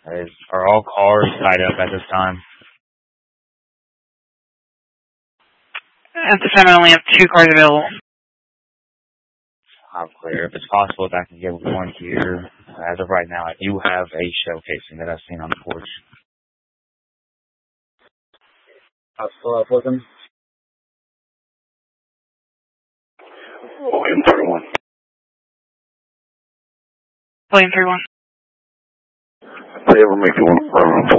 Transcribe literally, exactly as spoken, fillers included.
Is, are all cars tied up at this time? At this time, I only have two cars available. I'm clear. If it's possible, if I can get one here. As of right now, I do have a shell casing that I've seen on the porch. I'll follow up with them. William three one. William three one. They ever make you want to run